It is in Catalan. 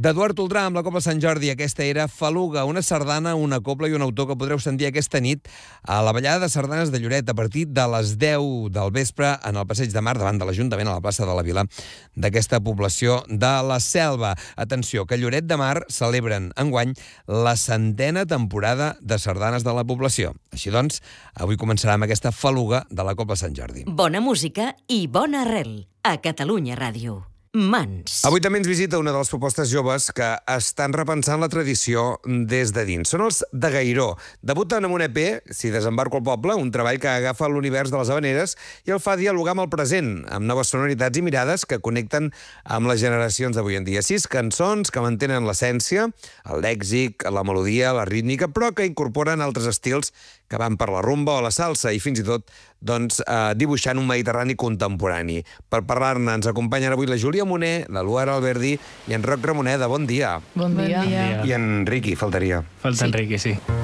D'Eduard Toldrà amb la Cobla Sant Jordi. Aquesta era Faluga, una sardana, una cobla i un autor que podreu sentir aquesta nit a la ballada de sardanes de Lloret a partir de les 10 del vespre en el Passeig de Mar davant de l'Ajuntament a la plaça de la Vila d'aquesta població de la Selva. Atenció, que Lloret de Mar celebren enguany la 100a temporada de sardanes de la població. Així doncs, avui començarà amb aquesta Faluga de la Cobla Sant Jordi. Bona música i bona arrel a Catalunya Ràdio. Mans. Avui també ens visita una de les propostes joves que estan repensant la tradició des de dins. Són els de Gairó. Debuten amb un EP, Si desembarco al poble, un treball que agafa l'univers de les havaneres i el fa dialogar amb el present, amb noves sonoritats i mirades que connecten amb les generacions d'avui en dia. 6 cançons que mantenen l'essència, el lèxic, la melodia, la rítmica, però que incorporen altres estils que van per la rumba o la salsa i fins i tot dibuixant un Mediterrani contemporani. Per parlar-ne ens acompanyen avui la Júlia Moner, la Luara Alberdi i en Roc Ramoneda. Bon dia. Bon dia. I en Riqui, faltaria. Falta en Riqui, sí.